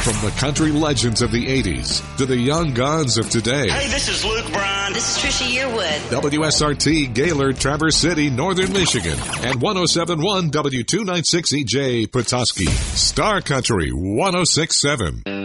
From the country legends of the 80s to the young guns of today. Hey, this is Luke Bryan. This is Trisha Yearwood. WSRT, Gaylord, Traverse City, Northern Michigan. And 107.1 W296EJ, Petoskey. Star Country 106.7.